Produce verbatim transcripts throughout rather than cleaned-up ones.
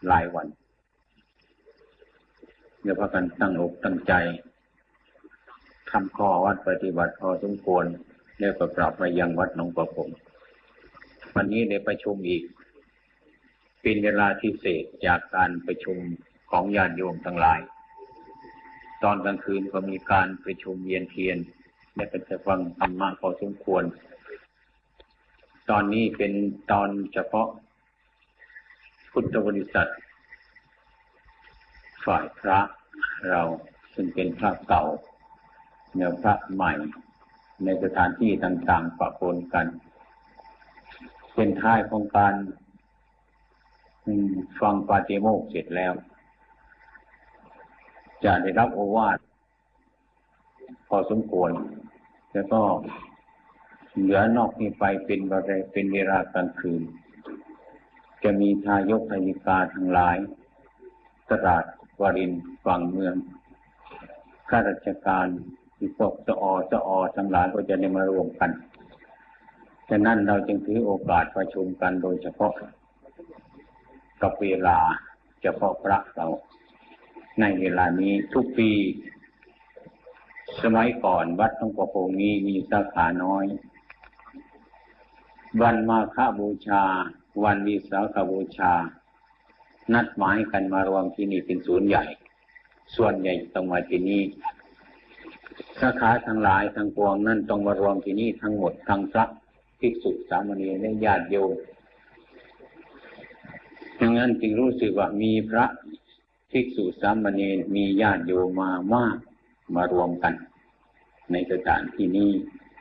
หลายวันเดี๋ยวพากันตั้งอกตั้งใจทำข้อวัดปฏิบัติพอสมควรแล้วก็กลับมายังวัดหนองประพงวันนี้ได้ประชุมอีกเป็นเวลาพิเศษจากการประชุมของญาติโยมทั้งหลายตอนกลางคืนก็มีการประชุมเวียนเทียนและก็จะฟังธรรมะพอสมควรตอนนี้เป็นตอนเฉพาะพุทธบริษัทฝ่ายพระเราซึ่งเป็นพระเก่าแนวพระใหม่ในสถานที่ต่างๆปะปนกันเป็นท้ายของการฟังปาฏิโมกข์เสร็จแล้วจะได้รับโอวาทพอสมควรแล้วก็เหลือนอกนี้ไปเป็นบริเป็นเวลากลางคืนจะมีทายกทายิกาทั้งหลายตราดวรินทร์ฝั่งเมืองข้าราชการที่พวกสอสอทั้งหลายก็จะได้มารวมกันฉะนั้นเราจึงถือโอกาสประชุมกันโดยเฉพาะกับเวลาเฉพาะพระเราในเวลานี้ทุกปีสมัยก่อนวัดหนองประพงนี้มีสาขาน้อยวันมาฆบูชาวันวิสาขบูชานัดหมายกันมารวมที่นี่เป็นศูนย์ใหญ่ส่วนใหญ่ต้องมาที่นี่สาขาทั้งหลายทั้งปวงนั่นต้องมารวมที่นี่ทั้งหมดทั้งพระภิกษุสามเณรและญาติโยมดังนั้นจึงรู้สึกว่ามีพระภิกษุสามเณรมีญาติโยมมามากมารวมกันในสถานที่นี้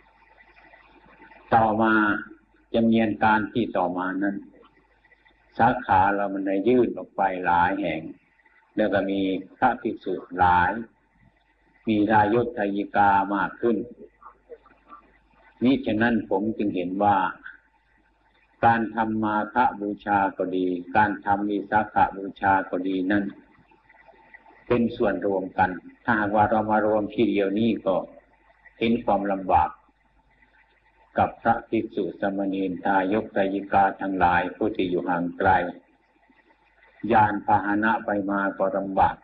ต่อมาจำเนียนการที่ต่อมานั้นสาขาเรามันได้ยื่นออกไปหลายแห่งแล้วก็มีพระภิกษุหลายมีทายกทายิกามากขึ้นนี้ฉะนั้นผมจึงเห็นว่าการทำมาฆบูชาก็ดีการทำวิสาขบูชาก็ดีนั้นเป็นส่วนรวมกันถ้าหากว่าเรามารวมที่เดียวนี้ก็เห็นความลำบากกับพระภิกษุสามเณรทายกทายิกาทั้งหลายผู้ที่อยู่ห่างไกลยานพาหนะไปมาก็ลำบาก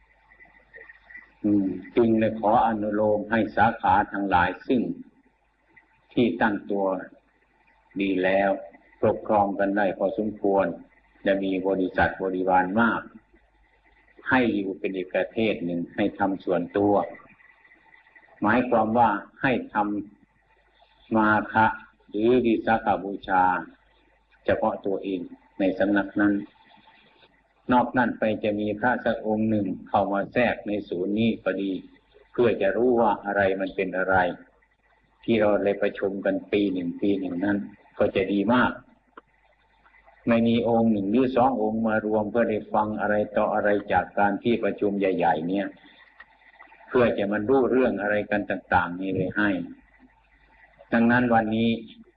จึงเลยขออนุโลมให้สาขาทั้งหลายซึ่งที่ตั้งตัวดีแล้วปกครองกันได้พอสมควรจะมีบริษัทบริวารมากให้อยู่เป็นอีกประเทศหนึ่งให้ทำส่วนตัวหมายความว่าให้ทำมาฆะหรือวิสาขบูชาเฉพาะตัวเองในสำนักนั้นนอกนั้นไปจะมีพระสักองค์หนึ่งเข้ามาแทรกในศูนย์นี้พอดีเพื่อจะรู้ว่าอะไรมันเป็นอะไรที่เราเลยประชุมกันปีหนึ่งปีหนึ่งนั้นก็จะดีมากไม่มีองค์หนึ่งหรือสององค์มารวมเพื่อได้ฟังอะไรต่ออะไรจากการที่ประชุมใหญ่ๆเนี่ยเพื่อจะมันรู้เรื่องอะไรกันต่างๆนี่เลยให้ดังนั้นวันนี้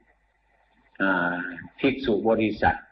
ภิกษุบริษัท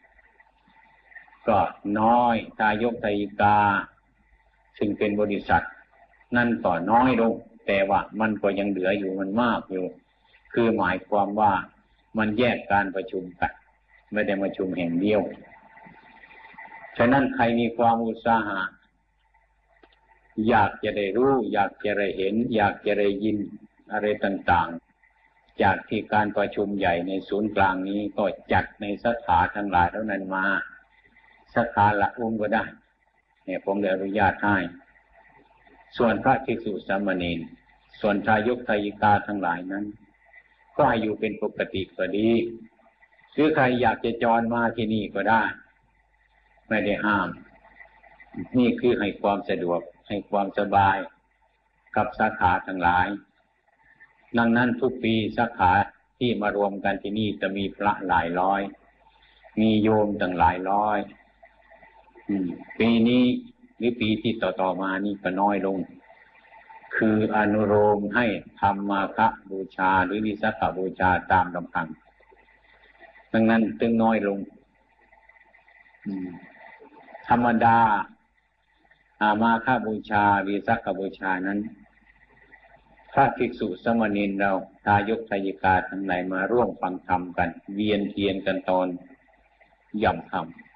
ก็น้อยทายกทายิกาซึ่งเป็นบริษัทนั่นก็น้อยลงแต่ว่ามันก็ยังเหลืออยู่มันมากอยู่คือหมายความว่ามันแยกการประชุมกันไม่ได้ประชุมแห่งเดียวฉะนั้นใครมีความอุตสาหะอยากจะได้รู้อยากจะได้เห็นอยากจะได้ยินอะไรต่างๆจากที่การประชุมใหญ่ในศูนย์กลางนี้ก็จัดในสาขาทั้งหลายเท่านั้นมาสาขาละองค์ก็ได้เนี่ยผมได้อนุญาตให้ส่วนพระภิกษุสามเณรส่วนทายกทายิกาทั้งหลายนั้นก็ให้อยู่เป็นปกติก็ดีหรือใครอยากจะจรมาที่นี่ก็ได้ไม่ได้ห้ามนี่คือให้ความสะดวกให้ความสบายกับสาขาทั้งหลายดังนั้นทุกปีสาขาที่มารวมกันที่นี่จะมีพระหลายร้อยมีโยมตั้งหลายร้อยปีนี้หรือปีที่ต่อๆมานี่ก็น้อยลงคืออนุโลมให้ทำมาฆบูชาหรือวิสาขบูชาตามลำพังดังนั้นจึงน้อยลงธรรมดาอามาฆบูชาวิสาขบูชานั้นพระภิกษุสามเณรเราทายกทายิกาทั้งหลายมาร่วมฟังธรรมกันเวียนเทียนกันตอนย่ำค่ำ